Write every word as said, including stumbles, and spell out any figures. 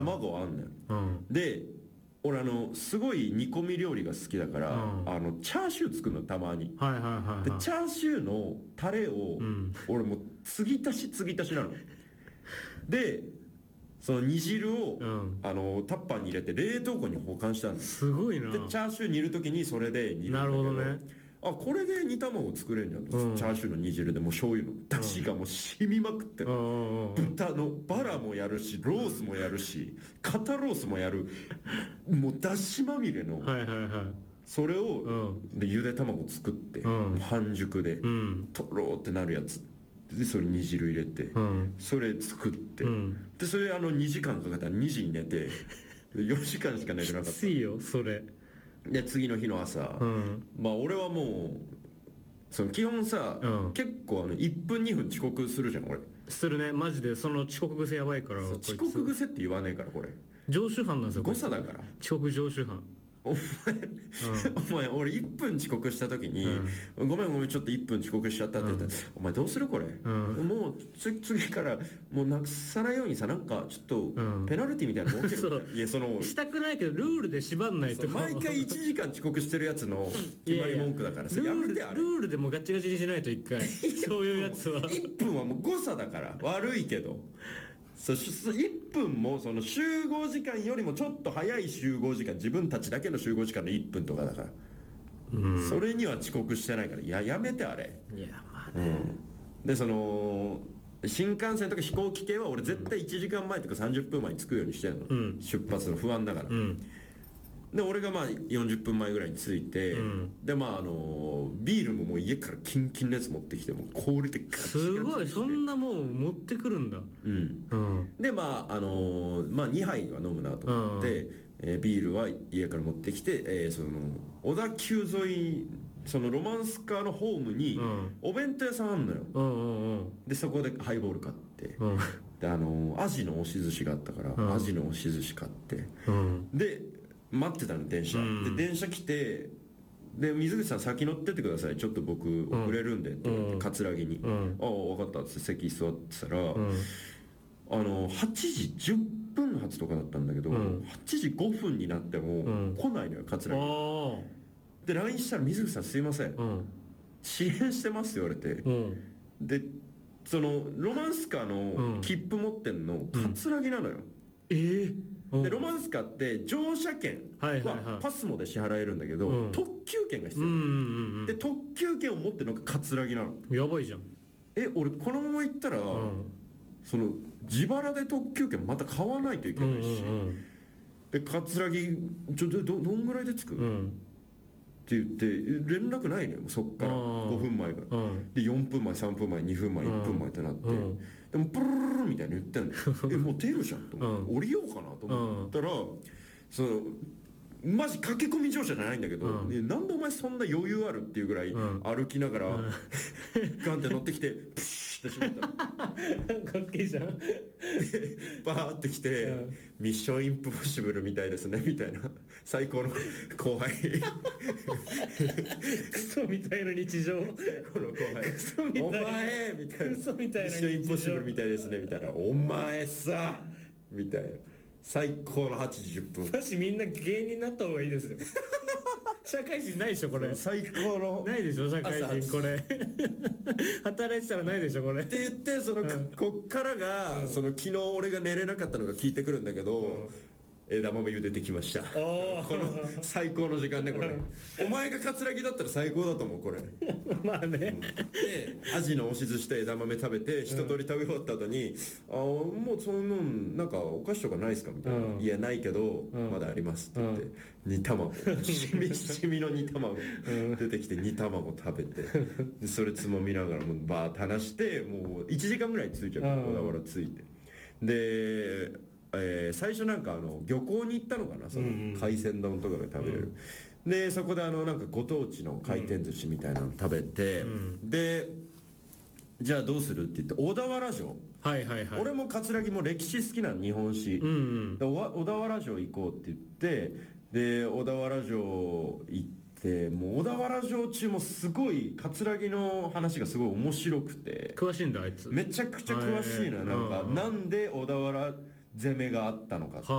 卵あんねん、 うん、 で俺あのすごい煮込み料理が好きだから、 うん、 あのチャーシュー作るのたまに、 はいはいはい、はい、 でチャーシューのタレを、 うん、 俺もう継ぎ足し継ぎ足しなのでその煮汁を、 うん、 あのタッパーに入れて冷凍庫に保管したんだ。 すごいな。 でチャーシュー煮るときにそれで煮るんだけど、 なるほどね。 あこれで煮卵作れんじゃん、 うん、 チャーシューの煮汁でもう醤油の出汁がもう染みまくってる、 うん、 豚のバラもやるしロースもやるし肩ロースもやる、もう出汁まみれの、 はいはいはい、 それを、 うん、 でゆで卵作って、 うん、 半熟で、 うん、 とろーってなるやつでそれ煮汁入れて、 うん、 それ作って、 うん、 でそれあのにじかんかけたらにじに寝てよじかんしか寝てなかった。 きついよそれ。 で次の日の朝、 うん、 まあ俺はもうその基本さ、 うん、 結構あのいっぷんにふん遅刻するじゃん俺。 するね、マジで。その遅刻癖やばいから。 遅刻癖って言わねえからこれ常習犯なんですよ。 誤差だから。 遅刻常習犯。 お前、うん、お前俺いっぷん遅刻した時に、うん、ごめんごめんちょっといっぷん遅刻しちゃったって言ったら、うん、お前どうするこれ、うん、もうつ次からもうなくさないようにさなんかちょっとペナルティみたいなの設ける、うん、いやそのしたくないけどルールで縛んないと。 毎回いちじかん遅刻してるやつの決まり文句だから、それやめてあれ。 ルールでもガチガチにしないと一回そういうやつはいっぷんはもう誤差だから悪いけど、そういっぷんもその集合時間よりもちょっと早い集合時間、自分たちだけの集合時間のいっぷんとかだから、うん、それには遅刻してないから、いややめてあれ。 いやまあね、 うん、でその新幹線とか飛行機系は俺絶対いちじかんまえとかさんじゅっぷんまえに着くようにしてんの、うん、出発の不安だから、うん、で俺がまあよんじゅっぷんまえぐらいに着いて、うん、でまああのビールももう家からキンキンのやつ持ってきてもう氷でガチガチすごい、そんなもう持ってくるんだ。うん、 うん、でまああのー、まあにはいは飲むなと思って、うん、えー、ビールは家から持ってきて、えー、その小田急沿いそのロマンスカーのホームにお弁当屋さんあんのよ、うんうんうん、でそこでハイボール買って、うん、であのー、アジの押し寿司があったから、うん、アジの押し寿司買って、うん、で待ってたの電車、うん、で電車来てで水口さん先乗ってってくださいちょっと僕遅れるんでって言って、うん、桂木に、うん、ああ分かったって席座ってたら、うん、あのはちじじゅっぷん発とかだったんだけど、うん、はちじごふんになっても来ないのよ桂木、うん、で ライン したら水口さんすいません、うん、遅延してますって言われて、うん、でそのロマンスカーの切符持ってんの桂木なのよ、うん、 えーでロマンスカーって乗車券はパスモで支払えるんだけど、はいはいはい、特急券が必要、うんうんうん、で特急券を持ってるのが桂木なの。 やばいじゃん。 え俺このまま行ったら、うん、その自腹で特急券また買わないといけないし、うんうんうん、で桂木ちょどどんぐらいで着く、うん、って言って連絡ないのよそっからごふんまえから、うん、でよんぷんまえさんぷんまえにふんまえいっぷんまえってなって、うん、でもプルルルルみたいに言ってんのえもう出るじゃんと思って、うん、降りようかなと思ったら、うん、そのマジ駆け込み乗車じゃないんだけど、うん、なんでお前そんな余裕あるっていうぐらい歩きながら、うん、ガンって乗ってきてプシュッてしまったかっけえじゃんバーって来て、うん、ミッションインポッシブルみたいですねみたいな最高の後輩クソみたいな日常この後輩クソみたいなお前みたいなクソみたいなミッションインポッシブルみたいですねみたいなお前さみたいな最高のはちじじゅっぷん。 マジみんな芸人になった方がいいですよ社会人ないでしょこれ。 最高のないでしょ社会人これ働いてたらないでしょこれって言ってその、うん、こっからが、うん、その昨日俺が寝れなかったのが聞いてくるんだけど、うん、枝豆茹でてきましたこの最高の時間ねこれお前が桂木だったら最高だと思うこれまあね、うん、 でアジの押し寿司と枝豆食べて一通り食べ終わった後に、うん、あもうそのなんかお菓子とかないですかみたいな、うん、いやないけど、うん、まだありますって言って、うん、煮卵しみしみの煮卵出てきて煮卵食べてでそれつまみながらもうバーッと話してもういちじかんぐらい着いちゃう小田原着いてでえー、最初なんかあの漁港に行ったのかなその海鮮丼とかが食べれる、うんうん、でそこであのなんかご当地の回転寿司みたいなの食べて、うん、でじゃあどうするって言って小田原城、 はいはいはい、 俺も桂木も歴史好きなの日本史、うんうん、で小田原城行こうって言ってで小田原城行ってもう小田原城中もすごい桂木の話がすごい面白くて詳しいんだあいつめちゃくちゃ詳しいのよ、なんか、うん、なんで小田原攻めがあったのかって